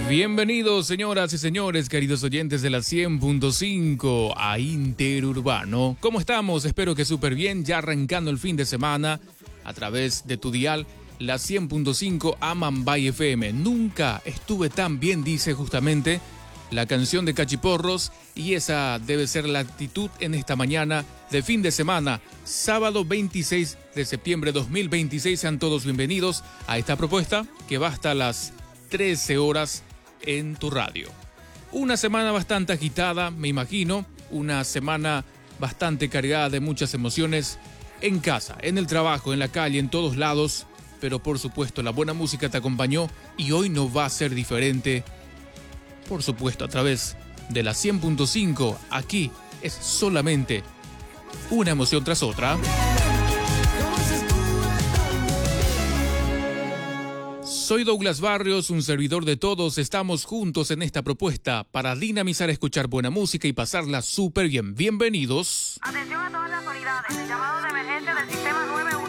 Bienvenidos, señoras y señores, queridos oyentes de la 100.5 a Interurbano. ¿Cómo estamos? Espero que súper bien, ya arrancando el fin de semana a través de tu dial, la 100.5 a Mambay FM. Nunca estuve tan bien, dice justamente la canción de Cachiporros, y esa debe ser la actitud en esta mañana de fin de semana, sábado 26 de septiembre de 2026. Sean todos bienvenidos a esta propuesta que va hasta las 13 horas en tu radio. Una semana bastante agitada, me imagino, una semana bastante cargada de muchas emociones en casa, en el trabajo, en la calle, en todos lados, pero por supuesto la buena música te acompañó y hoy no va a ser diferente. Por supuesto, a través de la 100.5, aquí es solamente una emoción tras otra. Soy Douglas Barrios, un servidor de todos. Estamos juntos en esta propuesta para dinamizar, escuchar buena música y pasarla súper bien. Bienvenidos. Atención a todas las unidades. El llamado de emergencia del sistema 911.